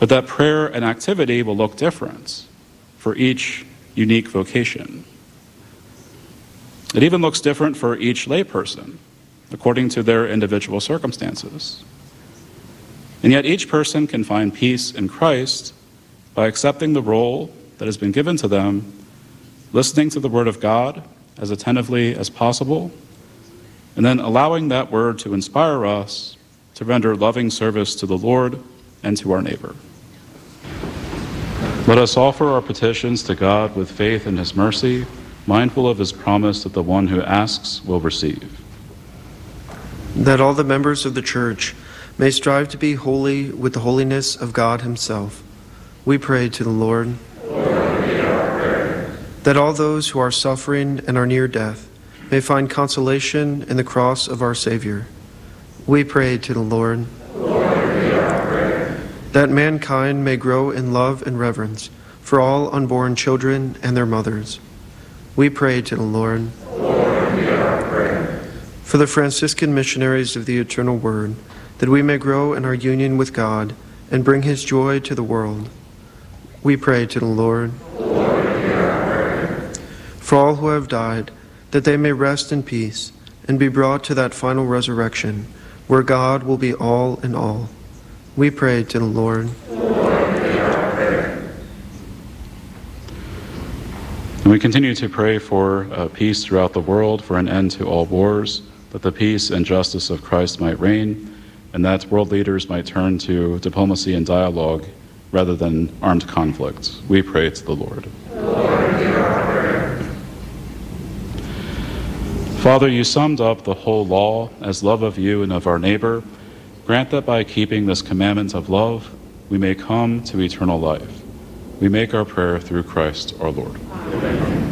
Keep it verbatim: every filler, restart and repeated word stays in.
But that prayer and activity will look different for each unique vocation. It even looks different for each layperson, according to their individual circumstances. And yet each person can find peace in Christ by accepting the role that has been given to them, listening to the Word of God as attentively as possible, and then allowing that Word to inspire us to render loving service to the Lord and to our neighbor. Let us offer our petitions to God with faith in His mercy, mindful of His promise that the one who asks will receive. That all the members of the Church may strive to be holy with the holiness of God Himself. We pray to the Lord. Lord, hear our prayer. That all those who are suffering and are near death may find consolation in the cross of our Savior. We pray to the Lord. Lord, hear our prayer. That mankind may grow in love and reverence for all unborn children and their mothers. We pray to the Lord. Lord, hear our prayer. For the Franciscan missionaries of the Eternal Word, that we may grow in our union with God and bring His joy to the world. We pray to the Lord. Lord, hear our prayer. For all who have died, that they may rest in peace and be brought to that final resurrection, where God will be all in all. We pray to the Lord. Lord, hear our prayer. And we continue to pray for uh, peace throughout the world, for an end to all wars, that the peace and justice of Christ might reign, and that world leaders might turn to diplomacy and dialogue rather than armed conflict. We pray to the Lord. Lord, hear our prayer. Father, you summed up the whole law as love of you and of our neighbor. Grant that by keeping this commandment of love, we may come to eternal life. We make our prayer through Christ our Lord. Amen.